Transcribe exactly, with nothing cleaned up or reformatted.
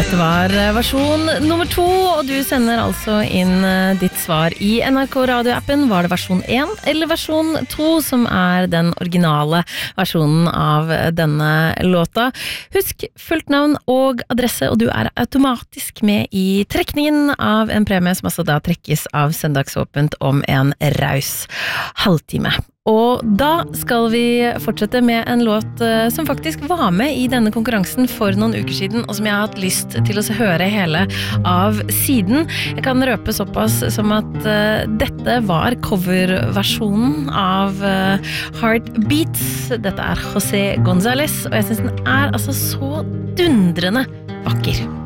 Dette var versjon nummer to, og du sender altså inn ditt svar i N R K radioappen. Var det versjon én eller versjon to som er den originale versjonen av denne låta? Husk fullt navn og adresse, og du er automatisk med i trekningen av en premie som altså da trekkes av Søndagsåpent om en raus halvtime. Og da skal vi fortsette med en låt som faktisk var med i denne konkurransen for noen uker siden, og som jeg har hatt lyst til å høre hele av siden. Jeg kan røpe såpass som at uh, dette var coverversjonen av uh, Heartbeats. Dette er José González, og jeg synes den er altså så dundrende vakker.